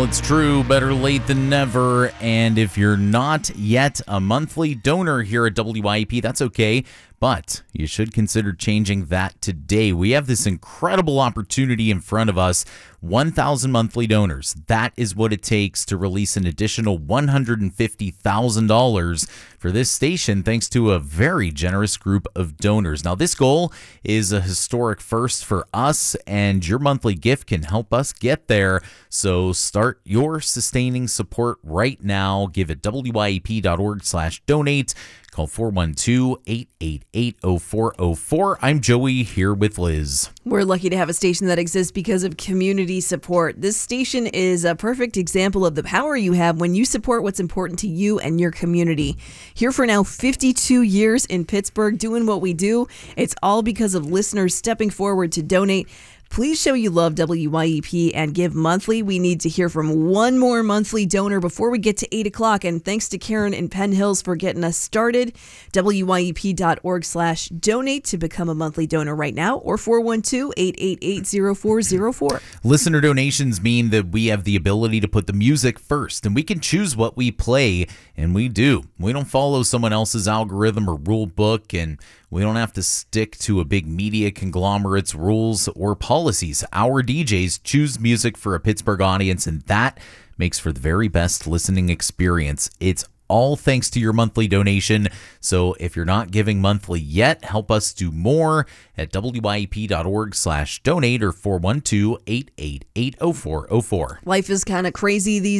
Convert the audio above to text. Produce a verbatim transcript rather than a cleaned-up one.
Well, it's true. Better late than never. And if you're not yet a monthly donor here at W I E P, that's okay. But you should consider changing that today. We have this incredible opportunity in front of us. one thousand monthly donors. That is what it takes to release an additional one hundred fifty thousand dollars for this station, thanks to a very generous group of donors. Now, this goal is a historic first for us, and your monthly gift can help us get there. So start your sustaining support right now. Give at W I E P dot org slash donate. Call four one two, eight eight eight, zero four zero four. I'm Joey here with Liz. We're lucky to have a station that exists because of community support. This station is a perfect example of the power you have when you support what's important to you and your community. Here for now fifty-two years in Pittsburgh doing what we do. It's all because of listeners stepping forward to donate. Please show you love W I E P and give monthly. We need to hear from one more monthly donor before we get to eight o'clock. And thanks to Karen in Penn Hills for getting us started. W I E P dot org slash donate to become a monthly donor right now, or four one two, eight eight eight, zero four zero four. Listener donations mean that we have the ability to put the music first, and we can choose what we play, and we do. We don't follow someone else's algorithm or rule book, and we don't have to stick to a big media conglomerate's rules or policies. Our D Js choose music for a Pittsburgh audience, and that makes for the very best listening experience. It's all thanks to your monthly donation. So if you're not giving monthly yet, help us do more at W I E P dot org slash donate or four one two, eight eight eight, zero four zero four. Life is kind of crazy these